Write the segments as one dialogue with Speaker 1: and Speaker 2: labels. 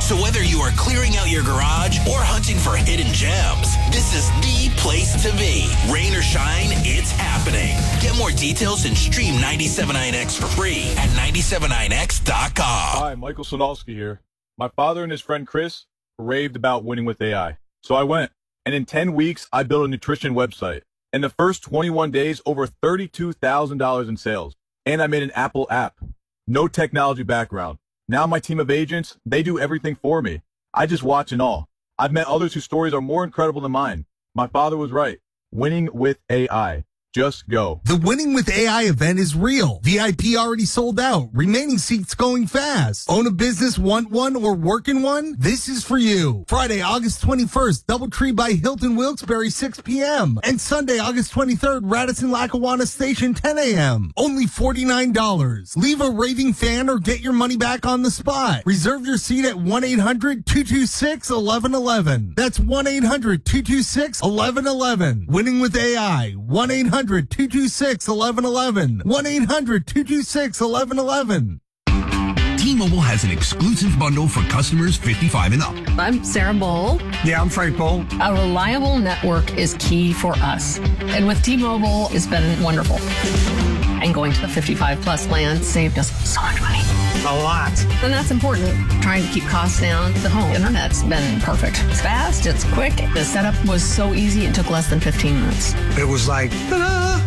Speaker 1: So whether you are clearing out your garage or hunting for hidden gems, this is the place to be. Rain or shine, it's happening. Get more details and stream 97.9X for free at 97.9X.com.
Speaker 2: Hi, Michael Sonalski here. My father and his friend Chris raved about winning with AI. So I went, and in 10 weeks, I built a nutrition website. In the first 21 days, over $32,000 in sales. And I made an Apple app. No technology background. Now my team of agents, they do everything for me. I just watch and all. I've met others whose stories are more incredible than mine. My father was right. Winning with AI. Just go.
Speaker 3: The Winning with AI event is real. VIP already sold out. Remaining seats going fast. Own a business, want one, or work in one? This is for you. Friday, August 21st, Doubletree by Hilton Wilkes-Barre, 6 p.m. And Sunday, August 23rd, Radisson Lackawanna Station, 10 a.m. Only $49. Leave a raving fan or get your money back on the spot. Reserve your seat at 1-800-226-1111. That's 1-800-226-1111. Winning with AI. 1-800-226-1111. 1-800-226-1111.
Speaker 4: T-Mobile has an exclusive bundle for customers 55 and up.
Speaker 5: I'm Sarah Bowl.
Speaker 6: Yeah, I'm Frank Bowl.
Speaker 5: A reliable network is key for us. And with T-Mobile, it's been wonderful. And going to the 55 plus plan saved us so much money.
Speaker 6: A lot.
Speaker 5: And that's important. Trying to keep costs down. The home internet's been perfect. It's fast, it's quick. The setup was so easy, it took less than 15 minutes.
Speaker 6: It was like, ta-da!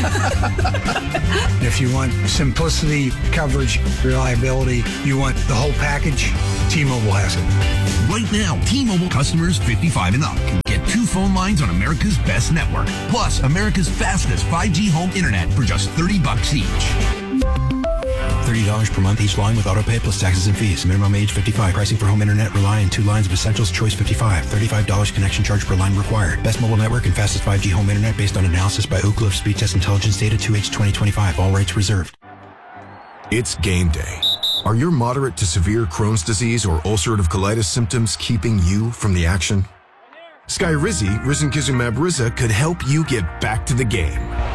Speaker 6: If you want simplicity, coverage, reliability, you want the whole package, T-Mobile has it.
Speaker 4: Right now, T-Mobile customers 55 and up can get 2 phone lines on America's best network, plus America's fastest 5G home internet for just $30 each.
Speaker 7: $30 per month each line with autopay plus taxes and fees. Minimum age 55. Pricing for home internet rely on 2 lines of Essentials Choice 55. $35 connection charge per line required. Best mobile network and fastest 5G home internet based on analysis by Oak Cliff Speed Test Intelligence data 2H 2025. All rights reserved.
Speaker 8: It's game day. Are your moderate to severe Crohn's disease or ulcerative colitis symptoms keeping you from the action? Skyrizi, risankizumab Riza, could help you get back to the game.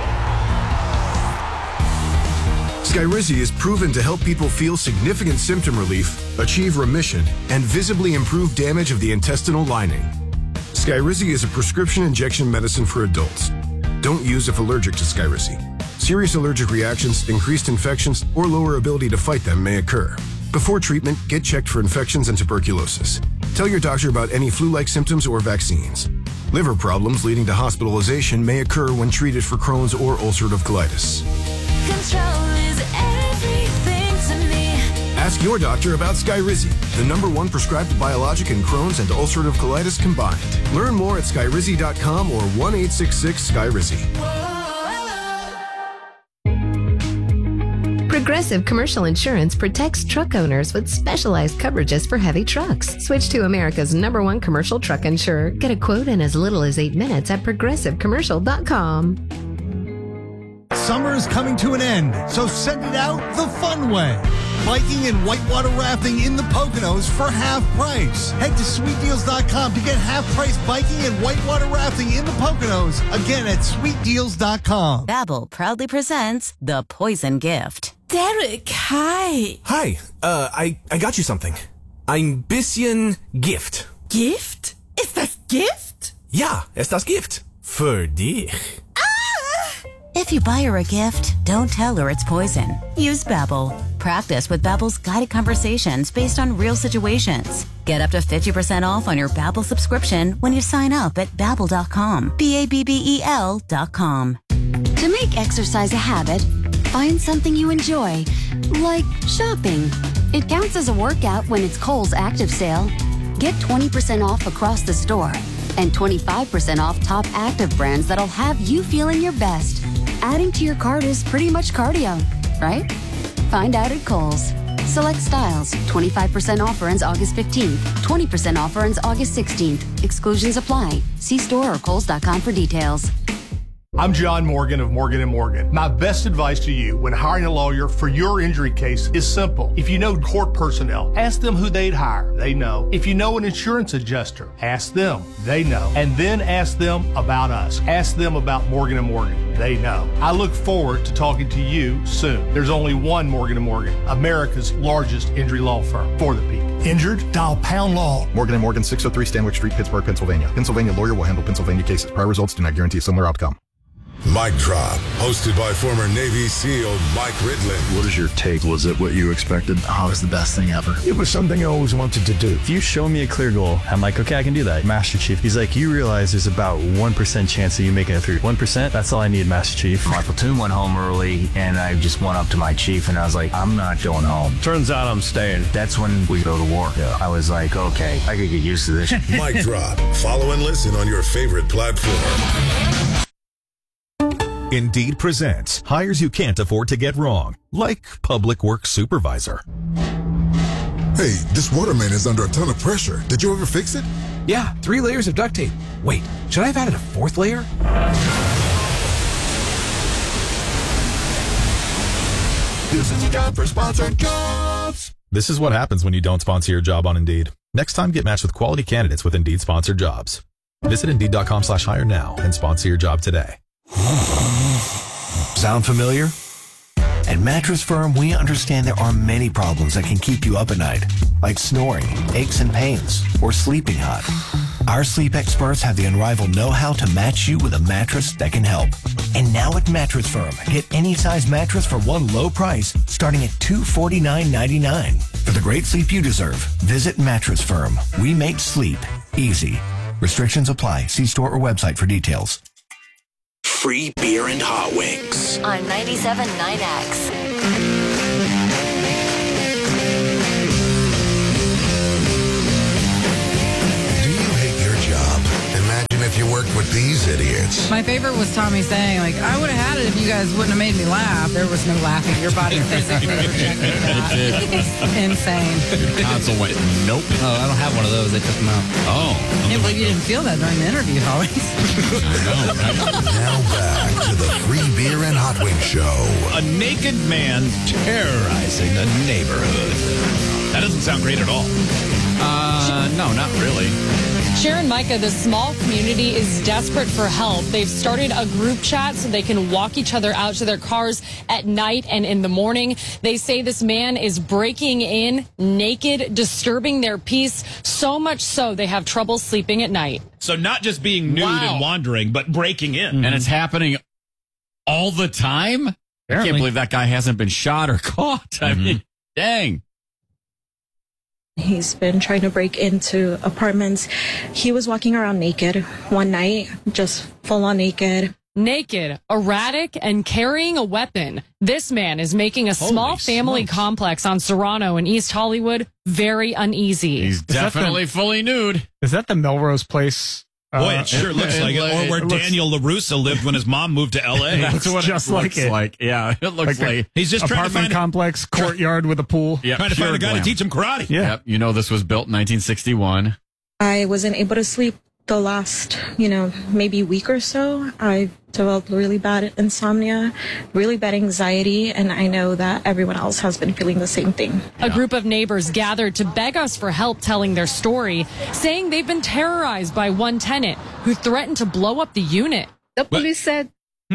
Speaker 8: Skyrizi is proven to help people feel significant symptom relief, achieve remission, and visibly improve damage of the intestinal lining. Skyrizi is a prescription injection medicine for adults. Don't use if allergic to Skyrizi. Serious allergic reactions, increased infections, or lower ability to fight them may occur. Before treatment, get checked for infections and tuberculosis. Tell your doctor about any flu-like symptoms or vaccines. Liver problems leading to hospitalization may occur when treated for Crohn's or ulcerative colitis.
Speaker 9: Control is everything to me.
Speaker 8: Ask your doctor about Skyrizi, the #1 prescribed biologic in Crohn's and ulcerative colitis combined. Learn more at skyrizi.com or 1-866-SKYRIZI.
Speaker 10: Progressive Commercial Insurance protects truck owners with specialized coverages for heavy trucks. Switch to America's #1 commercial truck insurer. Get a quote in as little as 8 minutes at progressivecommercial.com.
Speaker 3: Summer is coming to an end, so send it out the fun way. Biking and whitewater rafting in the Poconos for half price. Head to sweetdeals.com to get half price biking and whitewater rafting in the Poconos. Again at sweetdeals.com.
Speaker 11: Babbel proudly presents The Poison Gift.
Speaker 12: Derek, hi.
Speaker 13: Hi, I got you something. Ein bisschen Gift.
Speaker 12: Gift? Ist das Gift?
Speaker 13: Ja, ist das Gift. Für dich.
Speaker 11: If you buy her a gift, don't tell her it's poison. Use Babbel. Practice with Babbel's guided conversations based on real situations. Get up to 50% off on your Babbel subscription when you sign up at Babbel.com. Babbel.com.
Speaker 14: To make exercise a habit, find something you enjoy, like shopping. It counts as a workout when it's Kohl's Active Sale. Get 20% off across the store and 25% off top active brands that'll have you feeling your best. Adding to your cart is pretty much cardio, right? Find out at Kohl's. Select styles. 25% offer ends August 15th. 20% offer ends August 16th. Exclusions apply. See store or kohls.com for details.
Speaker 15: I'm John Morgan of Morgan & Morgan. My best advice to you when hiring a lawyer for your injury case is simple. If you know court personnel, ask them who they'd hire. They know. If you know an insurance adjuster, ask them. They know. And then ask them about us. Ask them about Morgan & Morgan. They know. I look forward to talking to you soon. There's only one Morgan & Morgan, America's largest injury law firm for the people. Injured? Dial Pound Law.
Speaker 16: Morgan & Morgan, 603 Stanwick Street, Pittsburgh, Pennsylvania. Pennsylvania lawyer will handle Pennsylvania cases. Prior results do not guarantee a similar outcome.
Speaker 17: Mic Drop, hosted by former Navy SEAL Mike Ridley.
Speaker 18: What is your take? Was it what you expected?
Speaker 19: Oh, it was the best thing ever.
Speaker 20: It was something I always wanted to do.
Speaker 21: If you show me a clear goal, I'm like, okay, I can do that. Master Chief, he's like, you realize there's about 1% chance of you making it through. 1%? That's all I need, Master Chief.
Speaker 22: My platoon went home early, and I just went up to my chief, and I was like, I'm not going home.
Speaker 21: Turns out I'm staying.
Speaker 22: That's when we go to war. Yeah. I was like, okay, I could get used to this.
Speaker 17: Mic Drop. Follow and listen on your favorite platform.
Speaker 23: Indeed presents hires you can't afford to get wrong, like public works supervisor.
Speaker 17: Hey, this water main is under a ton of pressure. Did you ever fix it?
Speaker 24: Yeah, 3 layers of duct tape. Wait, should I have added a 4th layer?
Speaker 23: This is a job for sponsored jobs. This is what happens when you don't sponsor your job on Indeed. Next time, get matched with quality candidates with Indeed sponsored jobs. Visit Indeed.com/hire now and sponsor your job today.
Speaker 25: Sound familiar? At Mattress Firm, we understand there are many problems that can keep you up at night, like snoring, aches and pains, or sleeping hot. Our sleep experts have the unrivaled know-how to match you with a mattress that can help. And now at Mattress Firm, get any size mattress for one low price, starting at $249.99. For the great sleep you deserve, visit Mattress Firm. We make sleep easy. Restrictions apply. See store or website for details.
Speaker 1: Free beer and hot wings.
Speaker 9: On 97.9X.
Speaker 17: Do you hate your job? Imagine if you worked with these idiots.
Speaker 26: My favorite was Tommy saying, like, I would have had it if you guys wouldn't have made me laugh. There was no laughing. Your body physically rejected that. It's insane.
Speaker 27: Your console went, nope.
Speaker 26: Oh, I don't have one of those. I took them out.
Speaker 27: Oh.
Speaker 26: I can't believe you didn't feel that during the interview, Holly.
Speaker 17: Now back to the Free Beer and Hot Wing Show.
Speaker 28: A naked man terrorizing a neighborhood. That doesn't sound great at all.
Speaker 27: No, not really.
Speaker 29: Sharon Micah, the small community is desperate for help. They've started a group chat so they can walk each other out to their cars at night and in the morning. They say this man is breaking in naked, disturbing their peace, so much so they have trouble sleeping at night.
Speaker 28: So not just being nude and wandering, but breaking in.
Speaker 27: And it's happening all the time? Apparently. I can't believe that guy hasn't been shot or caught. I mean, dang.
Speaker 30: He's been trying to break into apartments. He was walking around naked one night, just full on naked.
Speaker 29: Naked, erratic, and carrying a weapon. This man is making a small family complex on Serrano in East Hollywood very uneasy.
Speaker 27: He's definitely fully nude.
Speaker 31: Is that the Melrose Place?
Speaker 28: Boy, it sure looks like it. Or where Daniel LaRusso lived when his mom moved to L.A.
Speaker 31: That's what just like it.
Speaker 27: Like. Yeah, it looks like
Speaker 28: he's just trying to find
Speaker 31: apartment complex, courtyard with a pool.
Speaker 27: Yeah,
Speaker 28: trying to find a guy to teach him karate.
Speaker 31: Yeah.
Speaker 27: Yep, you know this was built in 1961.
Speaker 30: I wasn't able to sleep the last, maybe week or so. I developed really bad insomnia, really bad anxiety, and I know that everyone else has been feeling the same thing.
Speaker 29: A group of neighbors gathered to beg us for help telling their story, saying they've been terrorized by one tenant who threatened to blow up the unit.
Speaker 32: The police said,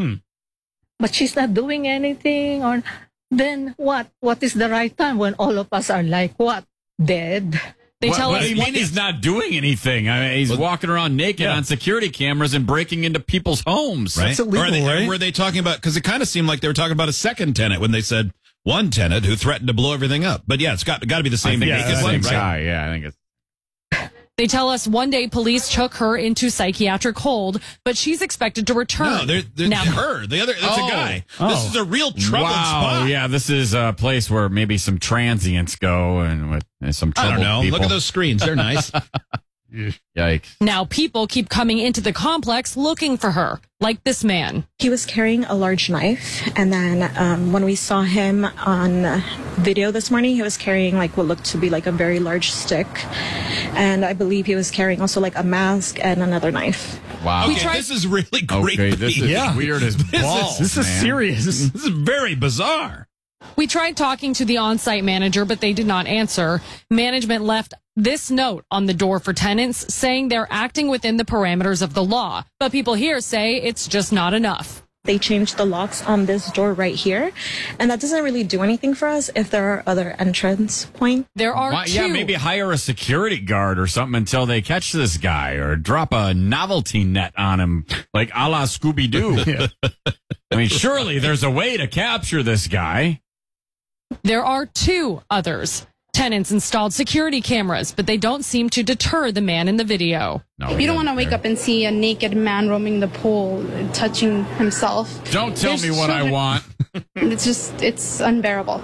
Speaker 32: but she's not doing anything. Or then what? What is the right time when all of us are like, what? Dead?
Speaker 27: What do you mean he's not doing anything? I mean, he's walking around naked on security cameras and breaking into people's homes.
Speaker 28: Right?
Speaker 31: That's illegal, right?
Speaker 28: Were they talking about, because it kind of seemed like they were talking about a second tenant when they said one tenant who threatened to blow everything up. But yeah, it's got to be the same
Speaker 27: guy. Yeah, I think it's.
Speaker 29: They tell us one day police took her into psychiatric hold, but she's expected to return.
Speaker 28: No, that's a guy. This is a real troubled spot.
Speaker 27: Yeah, this is a place where maybe some transients go and with some troubled
Speaker 28: I don't know.
Speaker 27: people.
Speaker 28: Look at those screens. They're nice.
Speaker 27: Yikes.
Speaker 29: Now people keep coming into the complex looking for her, like this man.
Speaker 30: He was carrying a large knife, and then when we saw him on video this morning, he was carrying like what looked to be like a very large stick, and I believe he was carrying also like a mask and another knife.
Speaker 27: Wow.
Speaker 28: Okay, this is really creepy.
Speaker 27: Okay, this is weird as balls.
Speaker 31: This is serious.
Speaker 28: This is very bizarre.
Speaker 29: We tried talking to the on-site manager, but they did not answer. Management left this note on the door for tenants saying they're acting within the parameters of the law. But people here say it's just not enough.
Speaker 30: They changed the locks on this door right here, and that doesn't really do anything for us if there are other entrance points.
Speaker 29: There are two.
Speaker 27: Yeah, maybe hire a security guard or something until they catch this guy, or drop a novelty net on him, like a la Scooby-Doo.
Speaker 31: Yeah.
Speaker 27: I mean, surely there's a way to capture this guy.
Speaker 29: There are two others. Tenants installed security cameras, but they don't seem to deter the man in the video.
Speaker 27: No,
Speaker 2: you don't want to wake up and see a naked man roaming the pool, touching himself.
Speaker 27: Don't tell me what I want.
Speaker 2: It's unbearable.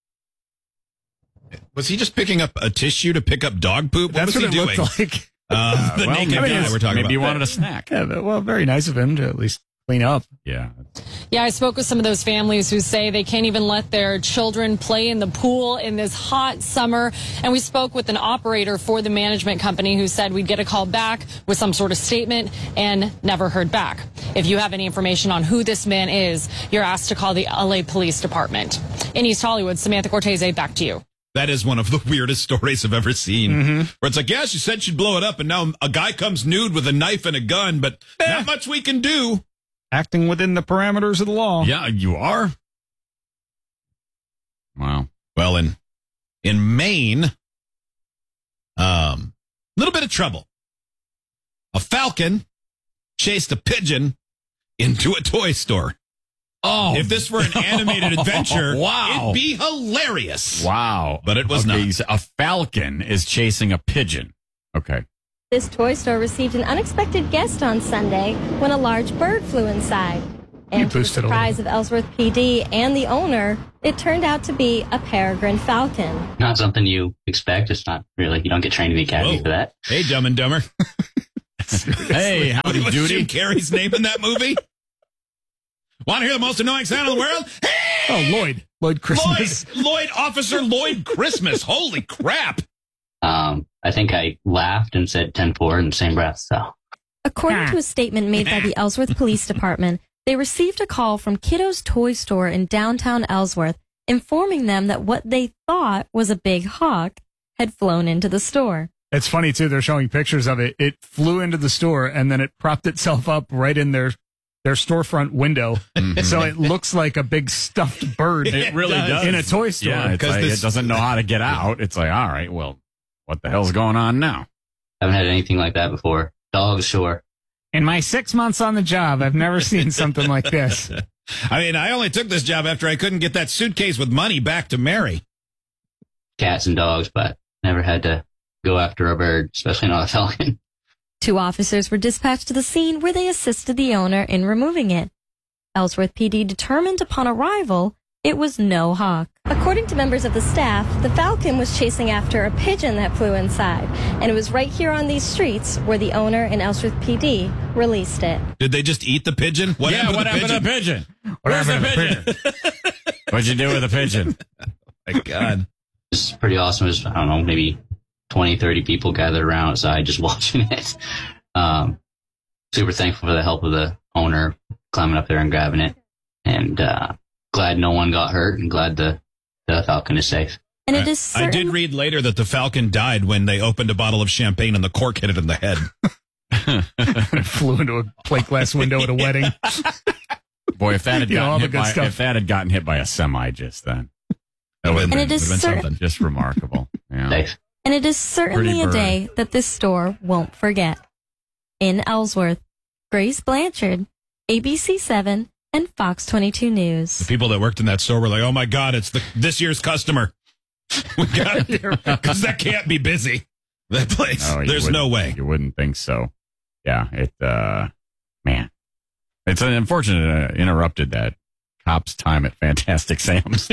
Speaker 28: Was he just picking up a tissue to pick up dog poop? What was he doing?
Speaker 31: Looked like.
Speaker 28: The naked guy we're talking about.
Speaker 27: Maybe he wanted a snack.
Speaker 31: Yeah, well, very nice of him to at least clean up.
Speaker 27: Yeah.
Speaker 29: Yeah, I spoke with some of those families who say they can't even let their children play in the pool in this hot summer. And we spoke with an operator for the management company who said we'd get a call back with some sort of statement and never heard back. If you have any information on who this man is, you're asked to call the LA Police Department. In East Hollywood, Samantha Cortese, back to you.
Speaker 28: That is one of the weirdest stories I've ever seen. Where it's like, yeah, she said she'd blow it up, and now a guy comes nude with a knife and a gun, but not much we can do.
Speaker 31: Acting within the parameters of the law.
Speaker 27: Yeah, you are. Wow.
Speaker 28: Well, in Maine, little bit of trouble. A falcon chased a pigeon into a toy store.
Speaker 27: Oh,
Speaker 28: if this were an animated adventure,
Speaker 27: wow,
Speaker 28: it'd be hilarious.
Speaker 27: Wow.
Speaker 28: But it was not.
Speaker 27: A falcon is chasing a pigeon. Okay.
Speaker 3: This toy store received an unexpected guest on Sunday when a large bird flew inside. And to the surprise of Ellsworth PD and the owner, it turned out to be a peregrine falcon.
Speaker 4: Not something you expect. It's not really, you don't get trained in the academy for that.
Speaker 28: Hey, Dumb and Dumber.
Speaker 27: Hey, howdy
Speaker 28: was
Speaker 27: doody.
Speaker 28: Jim Carrey's name in that movie? Want to hear the most annoying sound in the world? Hey!
Speaker 31: Oh, Lloyd Christmas.
Speaker 28: Officer Lloyd Christmas. Holy crap.
Speaker 4: I think I laughed and said 10-4 in the same breath, so.
Speaker 3: According to a statement made by the Ellsworth Police Department, they received a call from Kiddo's Toy Store in downtown Ellsworth informing them that what they thought was a big hawk had flown into the store.
Speaker 31: It's funny, too. They're showing pictures of it. It flew into the store, and then it propped itself up right in their storefront window. So it looks like a big stuffed bird.
Speaker 27: It really does.
Speaker 31: In a toy store.
Speaker 27: Yeah, it's like it doesn't know how to get out. It's like, all right, well, what the hell's going on now?
Speaker 4: Haven't had anything like that before. Dogs, sure.
Speaker 31: In my 6 months on the job, I've never seen something like this.
Speaker 28: I mean, I only took this job after I couldn't get that suitcase with money back to Mary.
Speaker 4: Cats and dogs, but never had to go after a bird, especially not a falcon.
Speaker 3: 2 officers were dispatched to the scene where they assisted the owner in removing it. Ellsworth PD determined upon arrival it was no hawk. According to members of the staff, the falcon was chasing after a pigeon that flew inside, and it was right here on these streets where the owner and Ellsworth PD released it.
Speaker 28: Did they just eat the pigeon? What happened to the
Speaker 27: pigeon? Where's the pigeon? What'd you do with the pigeon?
Speaker 28: Oh my God.
Speaker 4: It's pretty awesome. There's, I don't know, maybe 20, 30 people gathered around outside just watching it. Super thankful for the help of the owner climbing up there and grabbing it. And glad no one got hurt and glad the falcon is safe.
Speaker 3: And it is
Speaker 28: I did read later that the falcon died when they opened a bottle of champagne and the cork hit it in the head.
Speaker 31: It flew into a plate glass window at a wedding.
Speaker 27: Boy, if that had gotten hit by a semi just then, that would have been something just remarkable. Yeah.
Speaker 4: Safe.
Speaker 3: And it is certainly a day that this store won't forget. In Ellsworth, Grace Blanchard, ABC7, and Fox 22 News.
Speaker 28: The people that worked in that store were like, oh my God, it's this year's customer. We got because that can't be busy. That place.
Speaker 27: No,
Speaker 28: there's no way.
Speaker 27: You wouldn't think so. Yeah, man. It's unfortunate interrupted that cop's time at Fantastic Sam's.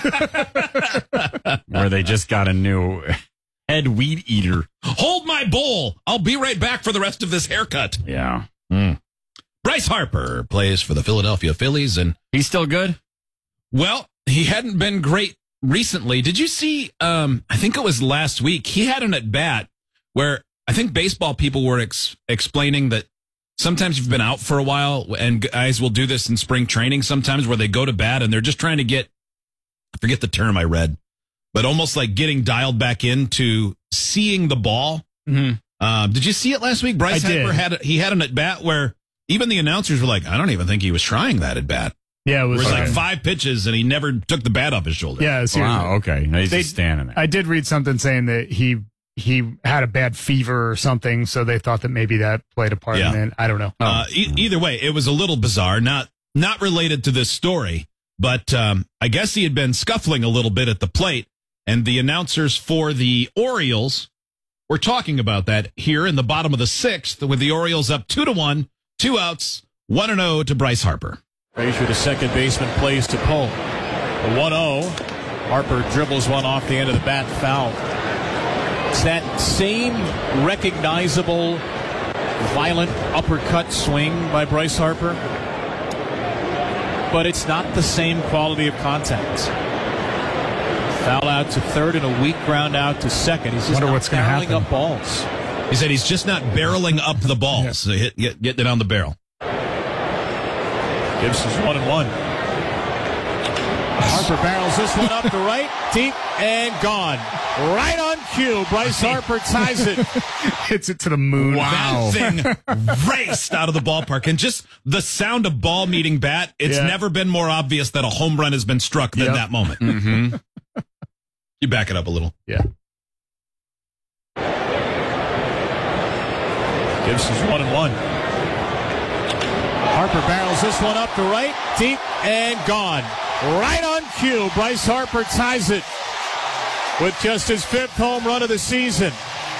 Speaker 27: Where they just got a new head weed eater.
Speaker 28: Hold my bowl. I'll be right back for the rest of this haircut.
Speaker 27: Yeah.
Speaker 28: Bryce Harper plays for the Philadelphia Phillies, and
Speaker 27: he's still good?
Speaker 28: Well, he hadn't been great recently. Did you see, I think it was last week, he had an at-bat where I think baseball people were explaining that sometimes you've been out for a while, and guys will do this in spring training sometimes where they go to bat and they're just trying to get, I forget the term I read, but almost like getting dialed back into seeing the ball. Mm-hmm. Did you see it last week? Bryce Harper had an at-bat where even the announcers were like, I don't even think he was trying that at bat.
Speaker 31: Yeah, it was
Speaker 28: like 5 pitches, and he never took the bat off his shoulder.
Speaker 31: Yeah, seriously.
Speaker 27: Wow, okay. Now he's just standing there.
Speaker 31: I did read something saying that he had a bad fever or something, so they thought that maybe that played a part in it. I don't know.
Speaker 28: Either way, it was a little bizarre, not related to this story, but I guess he had been scuffling a little bit at the plate, and the announcers for the Orioles were talking about that here in the bottom of the 6th, with the Orioles up 2-1, 2 outs, 1-0 to Bryce Harper.
Speaker 5: Frazier, the second baseman, plays to Poe. 1-0. Harper dribbles one off the end of the bat, foul. It's that same recognizable violent uppercut swing by Bryce Harper, but it's not the same quality of contact. Foul out to third and a weak ground out to second. He's just not barreling up balls.
Speaker 28: He said he's just not barreling up the balls, so getting it on the barrel.
Speaker 5: Gibson's 1-1. Harper barrels this one up the right, deep and gone. Right on cue. Bryce Harper ties it.
Speaker 31: Hits it to the moon.
Speaker 28: Wow. That thing raced out of the ballpark. And just the sound of ball meeting bat, it's never been more obvious that a home run has been struck than that moment.
Speaker 27: Mm-hmm.
Speaker 28: You back it up a little.
Speaker 31: Yeah.
Speaker 5: Gibson's 1-1. Harper barrels this one up the right, deep and gone. Right on cue. Bryce Harper ties it with just his 5th home run of the season.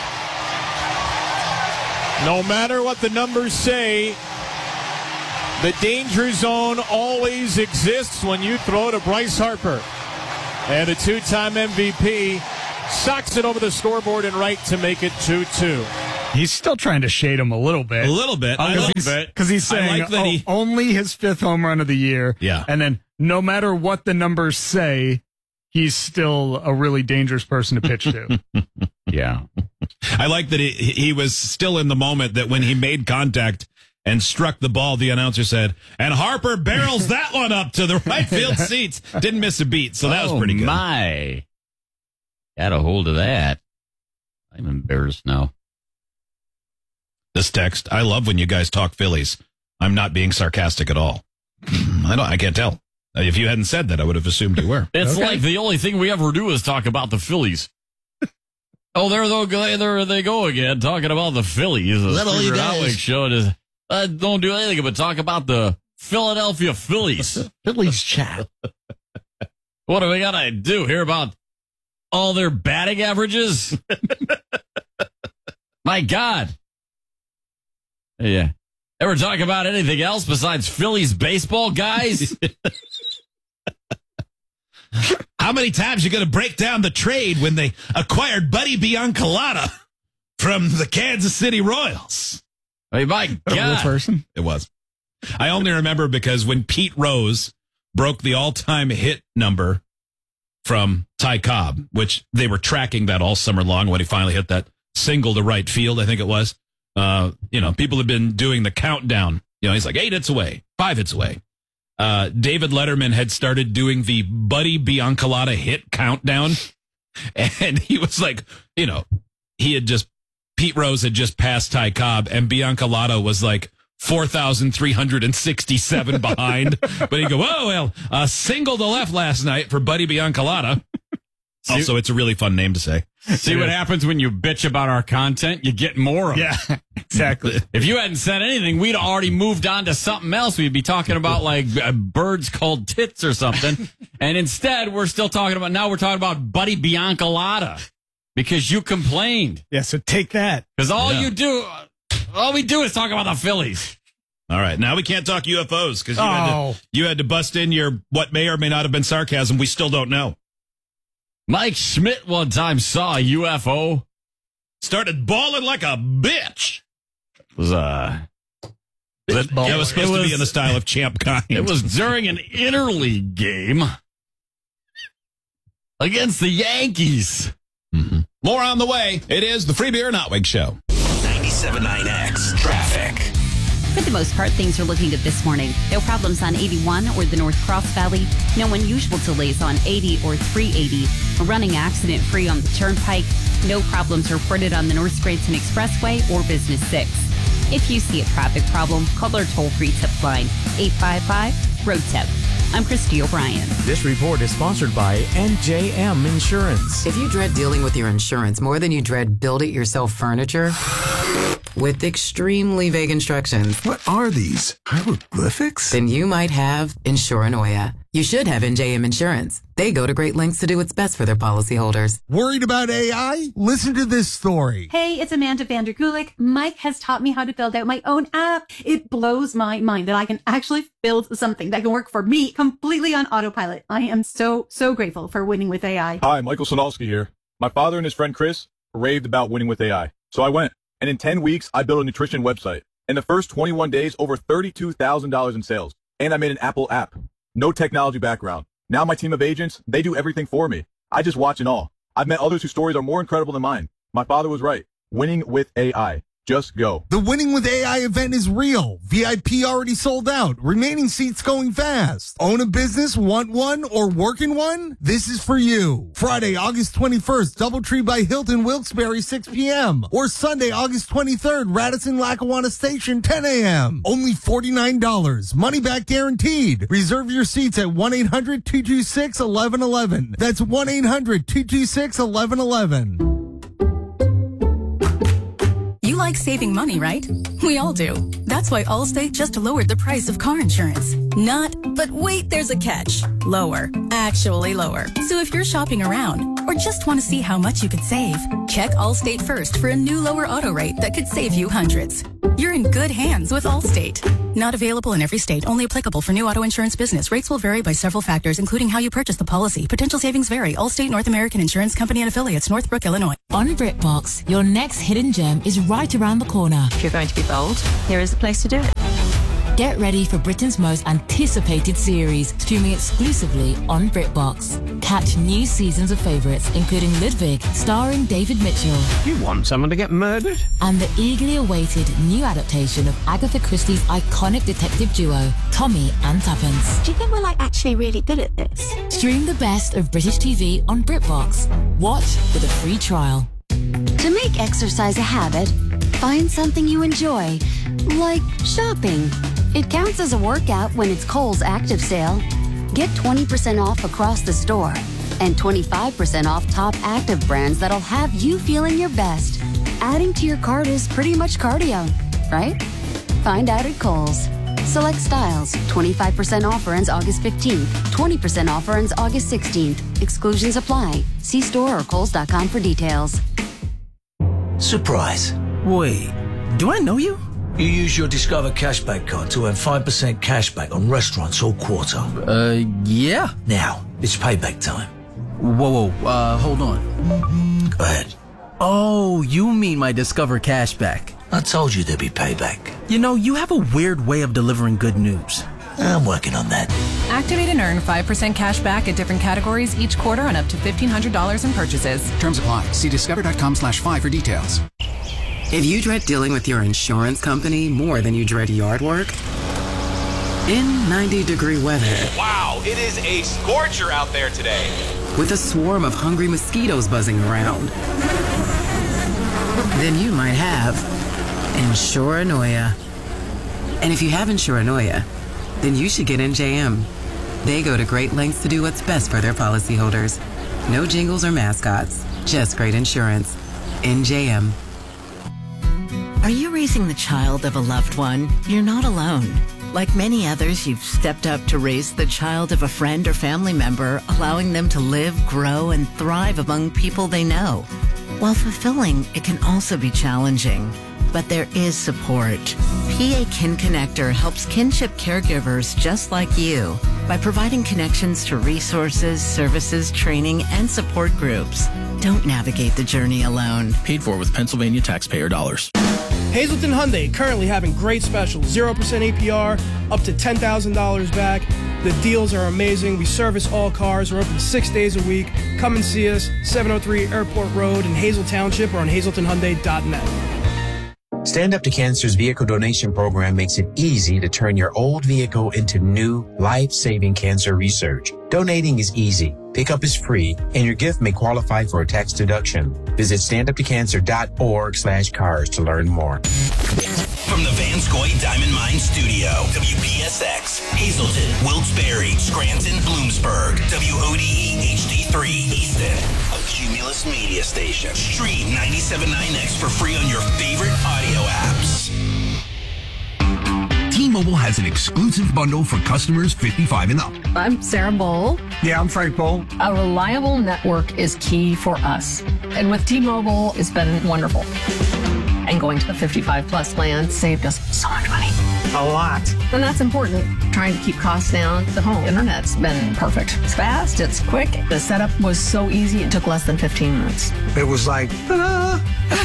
Speaker 5: No matter what the numbers say, the danger zone always exists when you throw to Bryce Harper. And the 2-time MVP socks it over the scoreboard and right to make it 2-2.
Speaker 31: He's still trying to shade him a little bit.
Speaker 28: A little bit.
Speaker 31: Because he's saying only his 5th home run of the year.
Speaker 28: Yeah.
Speaker 31: And then no matter what the numbers say, he's still a really dangerous person to pitch to.
Speaker 27: Yeah.
Speaker 28: I like that he was still in the moment that when he made contact and struck the ball, the announcer said, and Harper barrels that one up to the right field seats. Didn't miss a beat, so that was pretty good.
Speaker 27: My. Got a hold of that. I'm embarrassed now.
Speaker 28: This text, I love when you guys talk Phillies. I'm not being sarcastic at all. I can't tell. If you hadn't said that, I would have assumed you were.
Speaker 6: It's like the only thing we ever do is talk about the Phillies. Oh, there they go again, talking about the Phillies.
Speaker 28: That all he does.
Speaker 6: Show don't do anything but talk about the Philadelphia Phillies.
Speaker 31: Phillies chat.
Speaker 6: What do we got to do? Hear about all their batting averages? My God. Yeah. Ever talk about anything else besides Phillies baseball, guys?
Speaker 28: How many times you going to break down the trade when they acquired Buddy Biancalata from the Kansas City Royals?
Speaker 6: I mean, my God.
Speaker 31: A real person?
Speaker 28: It was. I only remember because when Pete Rose broke the all-time hit number from Ty Cobb, which they were tracking that all summer long when he finally hit that single to right field, I think it was. People have been doing the countdown. He's like 8 hits away, 5 hits away. David Letterman had started doing the Buddy Biancalata hit countdown. And he was like, Pete Rose had just passed Ty Cobb, and Biancalata was like 4,367 behind. But he'd go, whoa, well, a single to left last night for Buddy Biancalata. Also, it's a really fun name to say.
Speaker 6: See what happens when you bitch about our content? You get more of it.
Speaker 31: Yeah, exactly.
Speaker 6: If you hadn't said anything, we'd already moved on to something else. We'd be talking about like birds called tits or something. And instead, we're talking about Buddy Biancalata because you complained.
Speaker 31: Yeah, so take that.
Speaker 6: Because all we do is talk about the Phillies.
Speaker 28: All right, now we can't talk UFOs because you had to bust in your what may or may not have been sarcasm. We still don't know.
Speaker 6: Mike Schmidt one time saw a UFO.
Speaker 28: Started bawling like a bitch.
Speaker 6: It was
Speaker 28: supposed to be in the style of Champ Kind.
Speaker 6: It was during an interleague game against the Yankees.
Speaker 28: Mm-hmm. More on the way. It is the Free Beer and Hot Wing Show.
Speaker 1: 97.9X Traffic.
Speaker 7: For the most part, things are looking good this morning. No problems on 81 or the North Cross Valley. No unusual delays on 80 or 380. Running accident-free on the Turnpike. No problems reported on the North Scranton Expressway or Business 6. If you see a traffic problem, call our toll-free tip line, 855-ROAD-TIP. I'm Christy O'Brien.
Speaker 8: This report is sponsored by NJM Insurance.
Speaker 10: If you dread dealing with your insurance more than you dread build-it-yourself furniture with extremely vague instructions.
Speaker 17: What are these? Hieroglyphics?
Speaker 10: Then you might have Insuranoia. You should have NJM Insurance. They go to great lengths to do what's best for their policyholders.
Speaker 11: Worried about AI? Listen to this story.
Speaker 12: Hey, it's Amanda Vander Gulik. Mike has taught me how to build out my own app. It blows my mind that I can actually build something that can work for me completely on autopilot. I am so grateful for Winning with AI.
Speaker 13: Hi, Michael Sonalski here. My father and his friend Chris raved about Winning with AI. So I went. And in 10 weeks, I built a nutrition website. In the first 21 days, over $32,000 in sales. And I made an Apple app. No technology background. Now my team of agents, they do everything for me. I just watch and all. I've met others whose stories are more incredible than mine. My father was right. Winning with AI. Just go.
Speaker 11: The Winning with AI event is real. VIP already sold out. Remaining seats going fast. Own a business, want one, or work in one? This is for you. Friday, August 21st, Doubletree by Hilton, Wilkes-Barre, 6 p.m. Or Sunday, August 23rd, Radisson, Lackawanna Station, 10 a.m. Only $49. Money back guaranteed. Reserve your seats at 1-800-226-1111. That's 1-800-226-1111.
Speaker 14: You like saving money, right? We all do. That's why Allstate just lowered the price of car insurance. Not, but wait, there's a catch. Lower. Actually lower. So if you're shopping around or just want to see how much you could save, check Allstate first for a new lower auto rate that could save you hundreds. You're in good hands with Allstate. Not available in every state. Only applicable for new auto insurance business. Rates will vary by several factors, including how you purchase the policy. Potential savings vary. Allstate North American Insurance Company and Affiliates, Northbrook, Illinois.
Speaker 15: On BritBox, your next hidden gem is right around the corner.
Speaker 16: If you're going to be bold, here is the place to do it.
Speaker 15: Get ready for Britain's most anticipated series, streaming exclusively on BritBox. Catch new seasons of favourites, including Ludwig, starring David Mitchell.
Speaker 18: You want someone to get murdered?
Speaker 15: And the eagerly awaited new adaptation of Agatha Christie's iconic detective duo, Tommy and Tuppence.
Speaker 16: Do you think we're actually really good at this?
Speaker 15: Stream the best of British TV on BritBox. Watch with a free trial.
Speaker 19: To make exercise a habit, find something you enjoy, like shopping. It counts as a workout when it's Kohl's Active Sale. Get 20% off across the store and 25% off top active brands that'll have you feeling your best. Adding to your cart is pretty much cardio, right? Find out at Kohl's. Select styles. 25% offer ends August 15th. 20% offer ends August 16th. Exclusions apply. See store or kohls.com for details.
Speaker 20: Surprise. Wait, do I know you? You use your Discover Cashback card to earn 5% cashback on restaurants all quarter.
Speaker 18: Yeah.
Speaker 20: Now, it's payback time.
Speaker 18: Whoa, hold on.
Speaker 20: Go ahead.
Speaker 18: Oh, you mean my Discover Cashback.
Speaker 20: I told you there'd be payback.
Speaker 18: You know, you have a weird way of delivering good news.
Speaker 20: I'm working on that.
Speaker 21: Activate and earn 5% cash back at different categories each quarter on up to $1,500 in purchases.
Speaker 24: Terms apply. See discover.com/5 for details.
Speaker 10: If you dread dealing with your insurance company more than you dread yard work, in 90-degree weather.
Speaker 33: Wow, it is a scorcher out there today.
Speaker 10: With a swarm of hungry mosquitoes buzzing around, then you might have Insuranoia. And if you have Insuranoia, then you should get NJM. They go to great lengths to do what's best for their policyholders. No jingles or mascots, just great insurance. NJM.
Speaker 34: Are you raising the child of a loved one? You're not alone. Like many others, you've stepped up to raise the child of a friend or family member, allowing them to live, grow, and thrive among people they know. While fulfilling, it can also be challenging. But there is support. PA Kin Connector helps kinship caregivers just like you by providing connections to resources, services, training, and support groups. Don't navigate the journey alone.
Speaker 35: Paid for with Pennsylvania taxpayer dollars.
Speaker 36: Hazleton Hyundai currently having great specials. 0% APR, up to $10,000 back. The deals are amazing. We service all cars. We're open 6 days a week. Come and see us, 703 Airport Road in Hazel Township or on HazletonHyundai.net.
Speaker 37: Stand Up to Cancer's vehicle donation program makes it easy to turn your old vehicle into new, life-saving cancer research. Donating is easy. Pickup is free, and your gift may qualify for a tax deduction. Visit standuptocancer.org/cars to learn more.
Speaker 1: From the Vanscoy Diamond Mine Studio, WPSX, Hazleton, Wilkes-Barre, Scranton, Bloomsburg, WODE HD3 Easton, a Cumulus media station. Stream 97.9X for free on your favorite audio apps.
Speaker 2: T-Mobile has an exclusive bundle for customers 55 and up.
Speaker 3: I'm Sarah Bowl.
Speaker 2: Yeah, I'm Frank Bowl.
Speaker 3: A reliable network is key for us. And with T-Mobile, it's been wonderful. And going to the 55 plus plan saved us so much money.
Speaker 2: A lot.
Speaker 3: And that's important. Trying to keep costs down. The home internet's been perfect. It's fast, it's quick. The setup was so easy, it took less than 15 minutes.
Speaker 24: It was like, ta-da!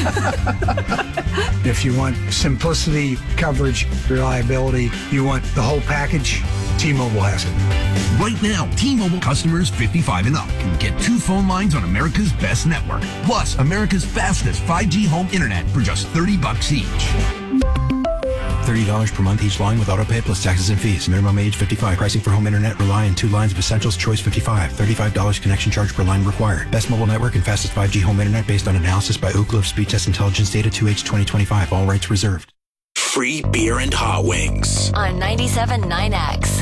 Speaker 24: If you want simplicity, coverage, reliability, you want the whole package, T-Mobile has it.
Speaker 2: Right now, T-Mobile customers 55 and up can get 2 phone lines on America's best network, plus America's fastest 5G home internet for just $30 each.
Speaker 4: $30 per month each line with autopay plus taxes and fees. Minimum age 55. Pricing for home internet rely on 2 lines of Essentials Choice 55. $35 connection charge per line required. Best mobile network and fastest 5G home internet based on analysis by Ookla of Speed Test Intelligence Data 2H 2025. All rights reserved.
Speaker 1: Free beer and hot wings.
Speaker 5: On 97.9X.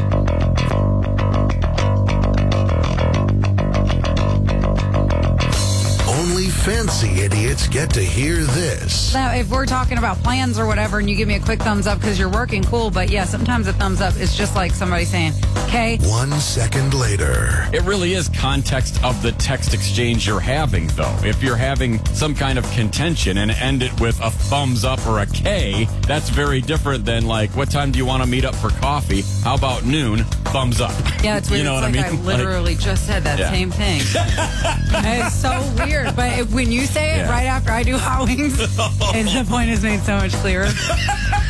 Speaker 17: Only fancy idiots get to hear this.
Speaker 6: Now, if we're talking about plans or whatever, and you give me a quick thumbs up because you're working, cool. But yeah, sometimes a thumbs up is just like somebody saying, okay.
Speaker 17: 1 second later.
Speaker 9: It really is context of the text exchange you're having, though. If you're having some kind of contention and end it with a thumbs up or a K, that's very different than like, what time do you want to meet up for coffee? How about noon? Thumbs up.
Speaker 6: Yeah, it's weird.
Speaker 9: You know
Speaker 6: it's
Speaker 9: what
Speaker 6: like
Speaker 9: I mean?
Speaker 6: I literally just said that same thing. It's so weird. But when you say it right after I do hot wings, the point is made so much clearer.